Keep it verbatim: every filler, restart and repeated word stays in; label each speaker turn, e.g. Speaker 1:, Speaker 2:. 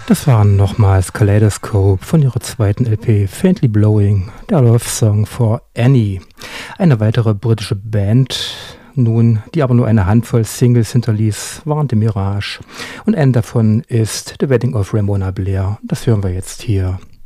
Speaker 1: Das waren nochmals Kaleidoscope von ihrer zweiten L P Faintly Blowing, der Love Song for Annie. Eine weitere britische Band, nun, die aber nur eine Handvoll Singles hinterließ, waren The Mirage. Und eine davon ist The Wedding of Ramona Blair. Das hören wir jetzt hier.